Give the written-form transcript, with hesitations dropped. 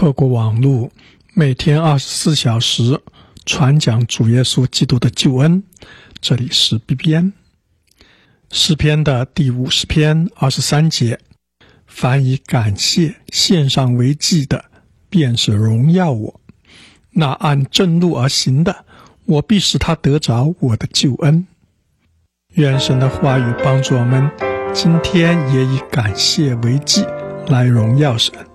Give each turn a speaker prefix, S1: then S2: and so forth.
S1: 透过网络每天24小时传讲主耶稣基督的救恩。这里是 BBN 诗篇的第50篇23节，凡以感谢献上为祭的，便是荣耀我；那按正路而行的，我必使他得着我的救恩。愿神的话语帮助我们，今天也以感谢为祭来荣耀神。